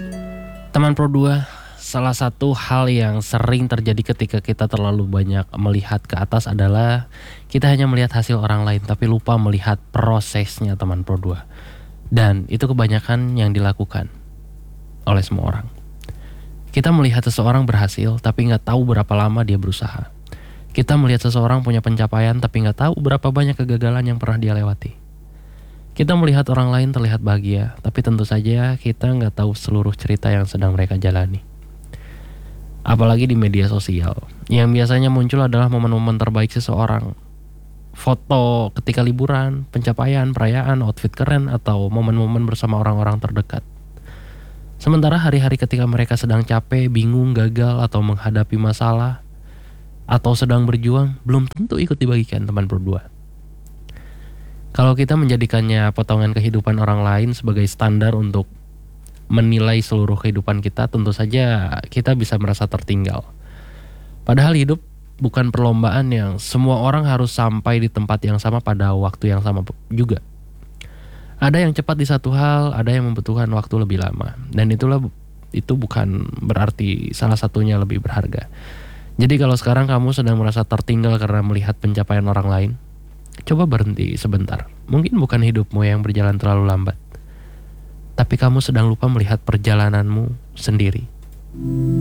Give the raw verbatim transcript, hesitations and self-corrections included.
Teman Pro dua, salah satu hal yang sering terjadi ketika kita terlalu banyak melihat ke atas adalah kita hanya melihat hasil orang lain tapi lupa melihat prosesnya teman Pro dua. Dan itu kebanyakan yang dilakukan oleh semua orang. Kita melihat seseorang berhasil tapi nggak tahu berapa lama dia berusaha. Kita melihat seseorang punya pencapaian tapi nggak tahu berapa banyak kegagalan yang pernah dia lewati. Kita melihat orang lain terlihat bahagia, tapi tentu saja kita nggak tahu seluruh cerita yang sedang mereka jalani. Apalagi di media sosial, yang biasanya muncul adalah momen-momen terbaik seseorang. Foto ketika liburan, pencapaian, perayaan, outfit keren, atau momen-momen bersama orang-orang terdekat. Sementara hari-hari ketika mereka sedang capek, bingung, gagal, atau menghadapi masalah, atau sedang berjuang, belum tentu ikut dibagikan teman berdua. Kalau kita menjadikannya potongan kehidupan orang lain sebagai standar untuk menilai seluruh kehidupan kita, tentu saja kita bisa merasa tertinggal. Padahal hidup bukan perlombaan yang semua orang harus sampai di tempat yang sama pada waktu yang sama juga. Ada yang cepat di satu hal, ada yang membutuhkan waktu lebih lama. Dan itulah itu bukan berarti salah satunya lebih berharga. Jadi kalau sekarang kamu sedang merasa tertinggal karena melihat pencapaian orang lain, coba berhenti sebentar. Mungkin bukan hidupmu yang berjalan terlalu lambat, tapi kamu sedang lupa melihat perjalananmu sendiri.